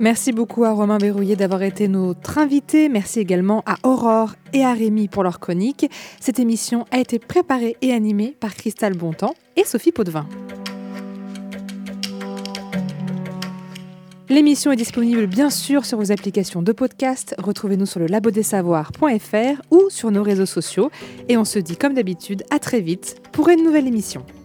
Merci beaucoup à Romain Berrouillet d'avoir été notre invité. Merci également à Aurore et à Rémi pour leur chronique. Cette émission a été préparée et animée par Cristal Bontemps et Sophie Potvin. L'émission est disponible bien sûr sur vos applications de podcast. Retrouvez-nous sur le labodessavoirs.fr ou sur nos réseaux sociaux. Et on se dit comme d'habitude à très vite pour une nouvelle émission.